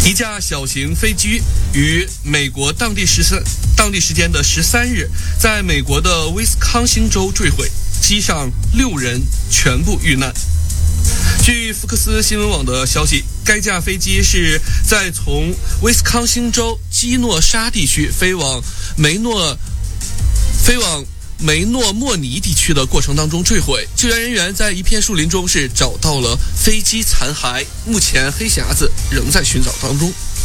一架小型飞机于美国当地时间的13日，在美国的威斯康星州坠毁，机上6人全部遇难。据福克斯新闻网的消息，该架飞机是在从威斯康星州基诺沙地区飞往梅诺莫尼地区的过程当中坠毁。救援人员在一片树林中是找到了飞机残骸，目前黑匣子仍在寻找当中。